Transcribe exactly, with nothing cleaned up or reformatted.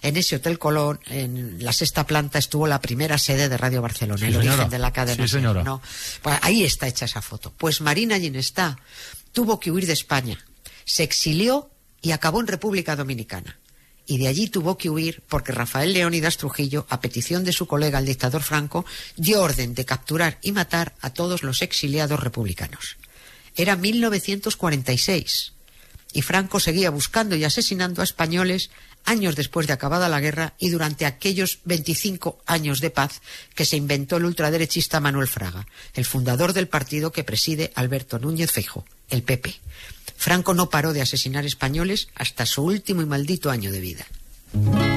En ese Hotel Colón, en la sexta planta, estuvo la primera sede de Radio Barcelona, Sí, el señora. origen de la cadena. Sí, señora. ¿No? Pues ahí está hecha esa foto. Pues Marina Ginestá tuvo que huir de España, se exilió y acabó en República Dominicana. Y de allí tuvo que huir porque Rafael Leónidas Trujillo, a petición de su colega el dictador Franco, dio orden de capturar y matar a todos los exiliados republicanos. Era mil novecientos cuarenta y seis y Franco seguía buscando y asesinando a españoles años después de acabada la guerra y durante aquellos veinticinco años de paz que se inventó el ultraderechista Manuel Fraga, el fundador del partido que preside Alberto Núñez Feijóo, el P P. Franco no paró de asesinar españoles hasta su último y maldito año de vida.